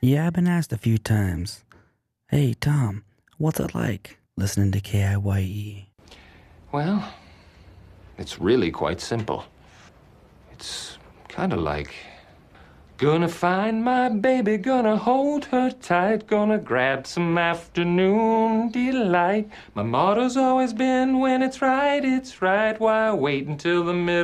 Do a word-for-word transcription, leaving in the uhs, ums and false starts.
Yeah, I've been asked a few times. Hey, Tom, what's it like listening to K I Y E? Well, it's really quite simple. It's kind of like... Gonna find my baby, gonna hold her tight, gonna grab some afternoon delight. My motto's always been, when it's right, it's right. Why wait until the middle